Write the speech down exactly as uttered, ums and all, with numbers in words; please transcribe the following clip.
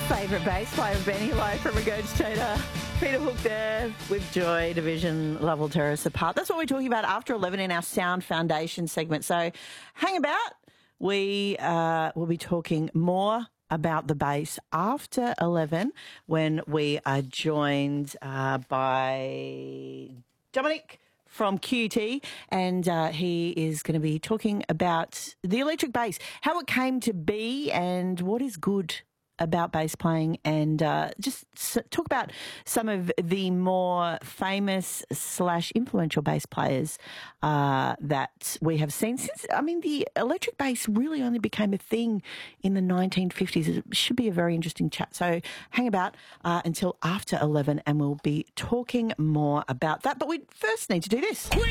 favourite bass player, Benny Lowe from Regurgitator. Peter Hook there with Joy Division, Love Will Tear Us Apart. That's what we're talking about after eleven in our Sound Foundation segment. So hang about. We uh, will be talking more about the bass after eleven when we are joined uh, by Dominic from Q T, and uh, he is going to be talking about the electric bass, how it came to be and what is good about bass playing, and uh, just s- talk about some of the more famous slash influential bass players uh, that we have seen since, I mean, the electric bass really only became a thing in the nineteen fifties. It should be a very interesting chat. So hang about uh, until after eleven and we'll be talking more about that. But we first need to do this.